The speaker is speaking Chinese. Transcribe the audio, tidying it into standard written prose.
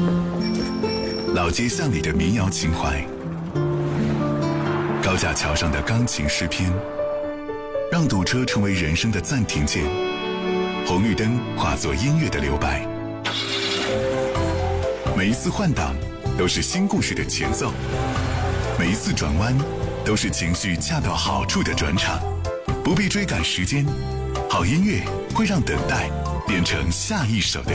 老街巷里的民谣情怀，高架桥上的钢琴诗篇，让堵车成为人生的暂停键，红绿灯化作音乐的留白。每一次换挡都是新故事的前奏，每一次转弯都是情绪恰到好处的转场。不必追赶时间，好音乐会让等待变成下一首的